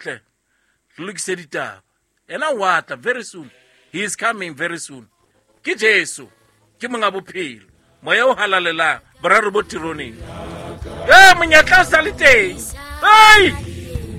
tle look said it ena what very soon he is coming very soon ke Jesu ke monga bophelo moya o halalelang bra re botirone monyatla sa le teng